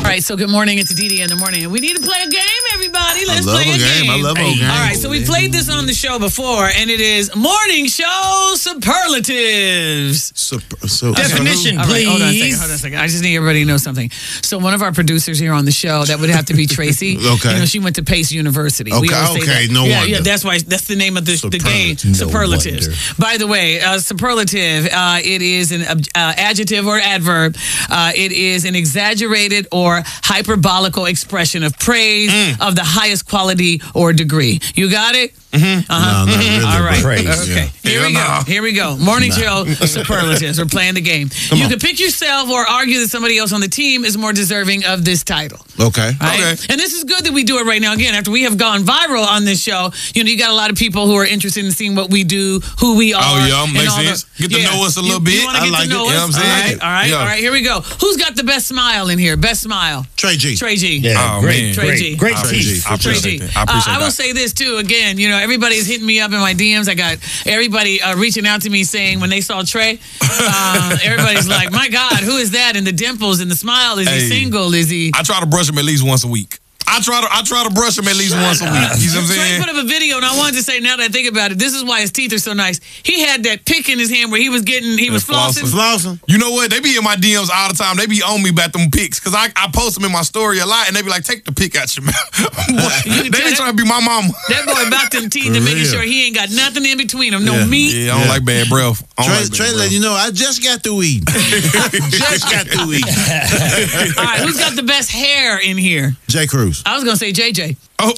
right, so good morning. It's Dee Dee in the morning. And we need to play a game, everybody. Let's play a game. I love a game. All right, so we played this on the show before, and it is Morning Show Superlatives. Definition, All right, please. hold on a second. I just need everybody to know something. So one of our producers here on the show, that would have to be Tracy. Okay. You know, she went to Pace University. Okay, We always say that. no yeah, wonder. Yeah, that's the name of the game, Superlatives. By the way, superlative, it is an adjective or adverb. It is an exaggerated or hyperbolical expression of praise of the highest quality or degree. You got it? No, not really. All right. Praise. Okay. Here we go. Morning show superlatives. We're playing the game. You can pick yourself or argue that somebody else on the team is more deserving of this title. Okay. Right? Okay. And this is good that we do it right now. Again, after we have gone viral on this show, you got a lot of people who are interested in seeing what we do, who we are. Oh, yeah, and makes all sense. Get to know us a little bit. You want to I get like to know it. us? Yeah, I'm saying. All right. Yeah. All right. Here we go. Who's got the best smile in here? Best smile. Trey G. Trey G. Yeah, Oh, great, man. Trey G. great I teeth. appreciate Trey G. that. I appreciate I will that. say this too. Again, everybody's hitting me up in my DMs. I got everybody reaching out to me saying when they saw Trey, everybody's like, "My God, who is that?" And the dimples and the smile. Is he Hey. single? Is he? I try to brush him at least once a week. I try to brush him at least once a week. You know what I'm Trey saying? put up a video, and I wanted to say, now that I think about it, this is why his teeth are so nice. He had that pick in his hand where he was flossing. Flossing. You know what? They be in my DMs all the time. They be on me about them pics because I post them in my story a lot, and they be like, "Take the pic out your mouth." They be trying to be my mama. That boy about them teeth and making sure he ain't got nothing in between them. No Yeah. meat. Yeah, I don't like bad breath. Trey let you know, I just got through eating. Just got through eating. All right, who's got the best hair in here? Jay Cruz. I was going to say JJ. Oh,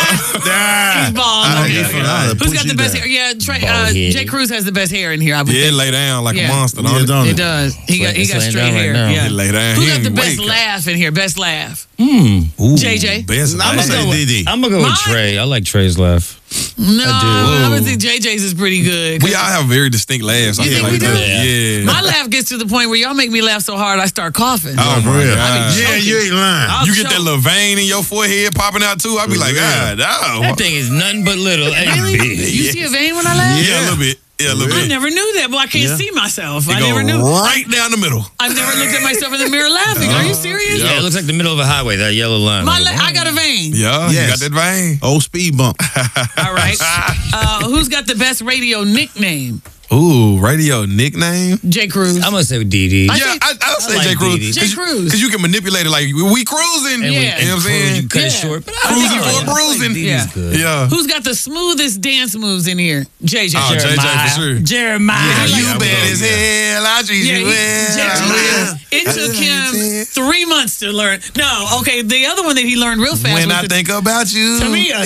He's bald. Okay. Who's got the best hair? Yeah, Jay Cruz has the best hair in here. I would yeah, think. lay down like Yeah. a monster. Yeah, Don't it? don't It does. He got It's straight laying down hair. right now. Yeah. He lay down. Who He got the ain't best wake. laugh in here? Best laugh. Ooh, JJ. Best I'm laugh. gonna say DD. I'm gonna go with Mine- Trey. I like Trey's laugh. No, I do. would think JJ's is pretty good. We all have very distinct laughs. I You feel think we like do? that. Yeah. My laugh gets to the point where y'all make me laugh so hard I start coughing. Oh, For my real. God. Yeah, you ain't lying. I'll You get choke. that little vein in your forehead popping out too. I be like, Yeah. God, oh. That thing is nothing but little and Really? big. You see a vein when I laugh? Yeah, a little bit. Yeah, a little I bit. never knew that, but I can't Yeah. see myself. It I go never knew. right down the middle. I've never looked at myself in the mirror laughing. Are you serious? Yeah, it looks like the middle of a highway. That yellow line. I got a vein. Yeah, you Yes. got that vein. Old speed bump. All right. Who's got the best radio nickname? Ooh, radio nickname? Jay Cruz. I'm gonna say with Dee. I Yeah, think- I'll say like Jay Cruz. Dee Dee. Jay Cruz. Because you can manipulate it like, we cruising. And Yeah. You know what I'm saying? You cut it Yeah. short. But Cruising I for a bruising. Yeah. good. Yeah. Who's got the smoothest dance moves in here? JJ. Oh, JJ for sure. Jeremiah. Yeah, you I bad will, as yeah. hell. I treat Yeah, you well. it took him 3 months to learn. No, okay, the other one that he learned real fast When was I the think about you. Tamia.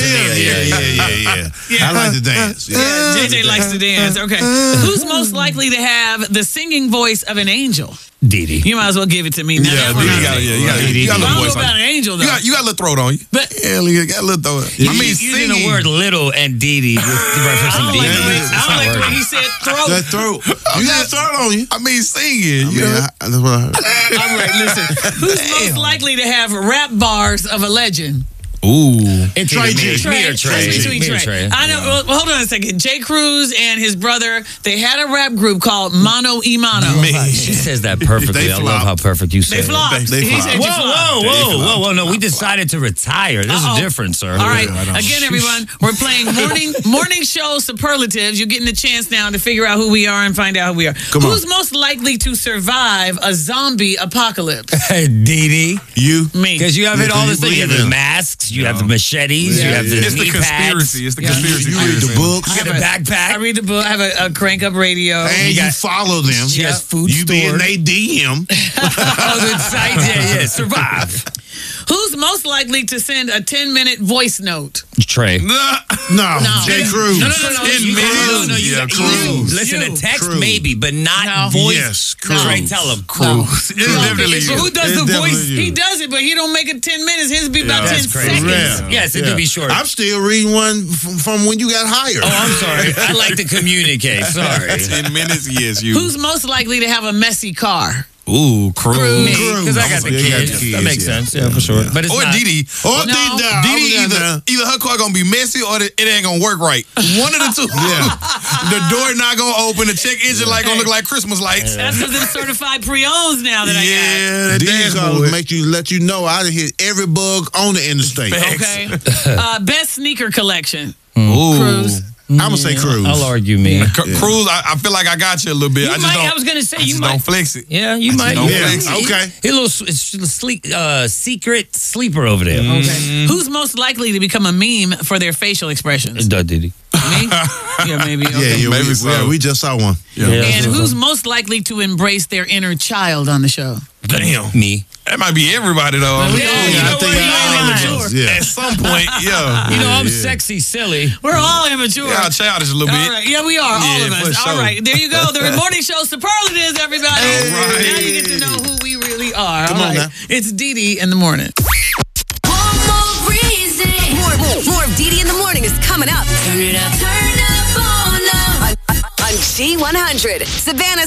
Yeah. I like to dance. Yeah, JJ likes to dance. Okay. Who's most likely to have the singing voice of an angel? Dee. You might as well give it to me. Now, Yeah, that one you I got think. you got a I little don't know voice about on an you. angel, though. You got a little throat on you. But Yeah, you got a little throat. I mean, Using the singing. word little and Dee with reference I to don't Dee. like the way, It's I don't not like the way working. he said throat. That throat. You got a throat on you. I mean, singing. I you mean, know? that's what I heard. All right, listen. Who's most likely to have rap bars of a legend? Ooh. It's Trey either G. me or Trey. Between Me or Trey. Trey. I know. Well, hold on a second. Jay Cruz and his brother, they had a rap group called Mono y Mano. She says that perfectly. They I love flop. how perfect you say They it. flopped. They He flopped. said you flopped. Whoa. No, we decided to retire. This is different, sir. All right. Again, everyone, we're playing morning show superlatives. You're getting a chance now to figure out who we are and find out who we are. Come on. Who's most likely to survive a zombie apocalypse? Dee. You. Me. Because you have it all you this thing. You have believe the in. masks, you have the machetes, you have the It's the knee conspiracy. pads, It's the conspiracy. You read the theories. books. you have a I backpack. read the book. I have a crank up radio. And you got- follow them. She has food You be in stored. they DM. Oh, the site. Yeah. Survive. Who's most likely to send a 10-minute voice note? Trey. No, Jay Cruz. No. In minutes. You Cruz. Listen, a text Cruz. maybe, but not No. voice. Yes, Cruz. Trey, tell him. It's definitely But who you. does It's the voice? definitely you. He does it, but he don't make it 10 minutes. His be about 10 That's crazy. seconds. Yeah. Yes, it do be short. I'm still reading one from when you got hired. Oh, I'm sorry. I like to communicate. Sorry. 10 minutes, yes, you. Who's most likely to have a messy car? Ooh, Cruz. Because I got the kids. That makes sense. Yeah, for sure. But it's Or not. Didi. Or Didi either her car gonna be messy or it ain't gonna work right. One of the two. The door not gonna open. The check engine light gonna look like Christmas lights. That's because it's certified pre-owns now that I got. Yeah, that These dashboard. gonna let you know I done hit every bug on the interstate. Okay. Best sneaker collection. Ooh. Cruz. I'm gonna say Cruz. I'll argue me. Cruz, I feel like I got you a little bit. I just might, don't. I was gonna say I you just might. don't flex it. Yeah, you might. don't Yeah. flex it. Okay. He a little sleek, secret sleeper over there. Okay. Who's most likely to become a meme for their facial expressions? Diddy. Me? Yeah, maybe. Okay. Yeah, Maybe so. we just saw one. And who's most likely to embrace their inner child on the show? Damn. Me. That might be everybody though. Well, Yeah, I think all immature. yeah. At some point, yeah. You know, I'm sexy, silly. We're all immature. Yeah, childish a little bit. All right. Yeah, we are. All Yeah, of for us. All sure. right. There you go. The morning show superlatives, everybody. right. Now you get to know who we really are. Come All on right. now. It's Didi in the morning. One more reason. More of Didi in the morning is coming up. Turn it up. Turn up on G100. Savannah.